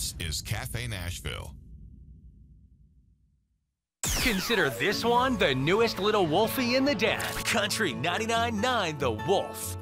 This is Cafe Nashville. Consider this one the newest little wolfie in the den. Country 99.9 The Wolf.